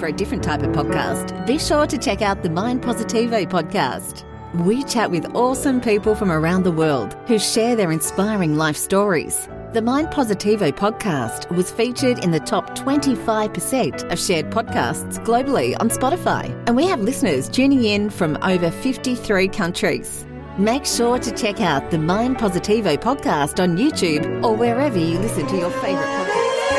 a different type of podcast, be sure to check out the Mind Positivo podcast. We chat with awesome people from around the world who share their inspiring life stories. The Mind Positivo podcast was featured in the top 25% of shared podcasts globally on Spotify, and we have listeners tuning in from over 53 countries. Make sure to check out the Mind Positivo podcast on YouTube or wherever you listen to your favourite podcast.